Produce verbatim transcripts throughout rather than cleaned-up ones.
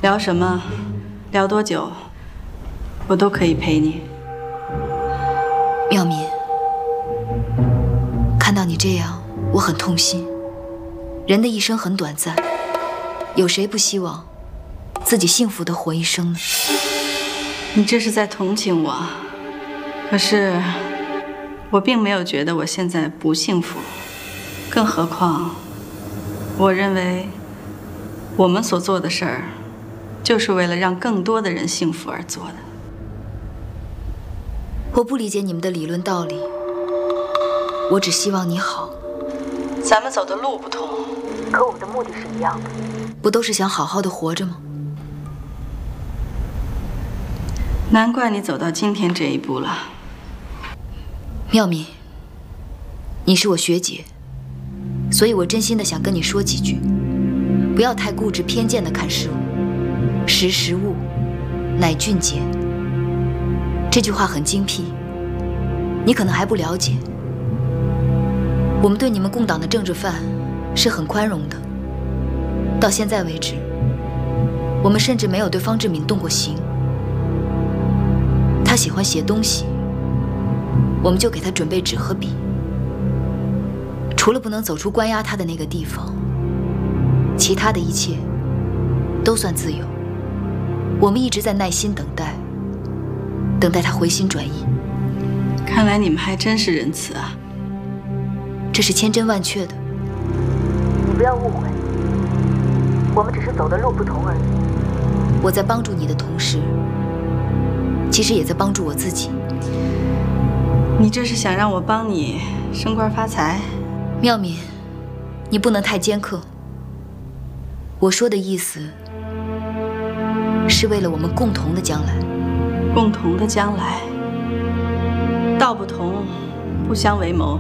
聊什么，聊多久，我都可以陪你。 妙敏，看到你这样，我很痛心。人的一生很短暂，有谁不希望自己幸福地活一生呢？ 你这是在同情我，可是我并没有觉得我现在不幸福，更何况，我认为我们所做的事儿，就是为了让更多的人幸福而做的。 我不理解你们的理论道理，我只希望你好。 咱们走的路不同， 可我们的目的是一样的，不都是想好好的活着吗？ 难怪你走到今天这一步了。 妙敏，你是我学姐，所以我真心的想跟你说几句，不要太固执偏见的看事物。识时务，乃俊杰。这句话很精辟，你可能还不了解。我们对你们共党的政治犯是很宽容的，到现在为止，我们甚至没有对方志敏动过刑。他喜欢写东西，我们就给他准备纸和笔。除了不能走出关押他的那个地方，其他的一切都算自由。我们一直在耐心等待，等待他回心转意。 看来你们还真是仁慈啊！ 这是千真万确的。你不要误会，我们只是走的路不同而已。我在帮助你的同时，其实也在帮助我自己。 你这是想让我帮你升官发财？ 妙敏，你不能太尖刻。我说的意思是为了我们共同的将来。 共同的将来，道不同，不相为谋。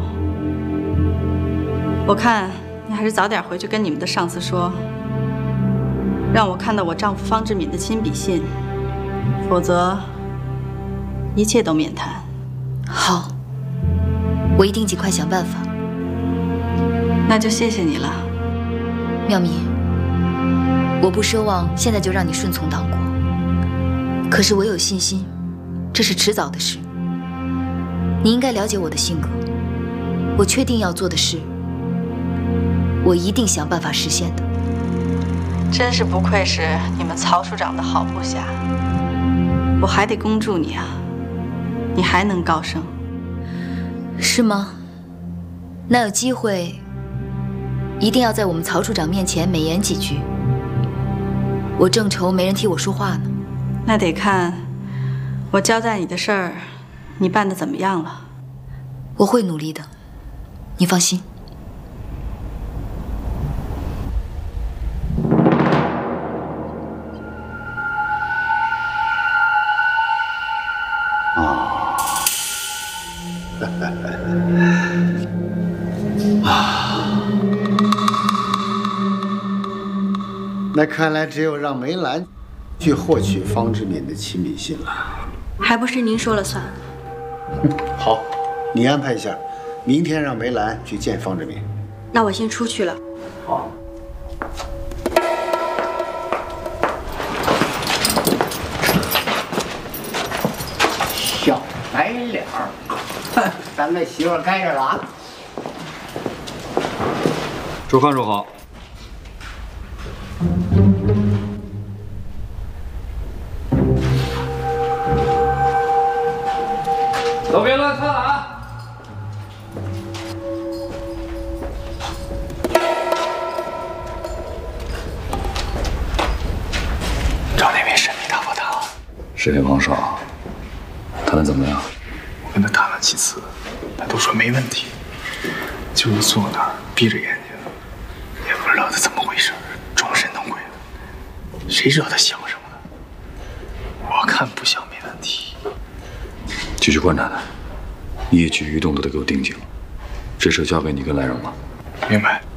我看你还是早点回去跟你们的上司说，让我看到我丈夫方志敏的亲笔信，否则一切都免谈。 好，我一定尽快想办法。 那就谢谢你了， 妙敏。我不奢望现在就让你顺从党国，可是我有信心，这是迟早的事。你应该了解我的性格，我确定要做的事，我一定想办法实现的。 真是不愧是你们曹署长的好部下，我还得恭祝你啊，你还能高升。 是吗？那有机会一定要在我们曹处长面前美言几句，我正愁没人替我说话呢。 那得看我交代你的事儿，你办得怎么样了。 我会努力的，你放心。 那看来只有让梅兰去获取方志敏的亲笔信了。 还不是您说了算。 好，你安排一下，明天让梅兰去见方志敏。 那我先出去了。 好。小白脸儿，哼，咱们媳妇该着了啊。 周看守好。都别乱看了啊！ 找那位神秘大佛堂。 谁王少？谈的怎么样？ 我跟他谈了几次，他都说没问题，就是坐那儿闭着眼睛，也不知道他怎么回事，装神弄鬼的，谁知道他想什么呢？我看不像没问题。 继续观察他，一举一动都得给我盯紧。这事交给你跟来人吧。 明白。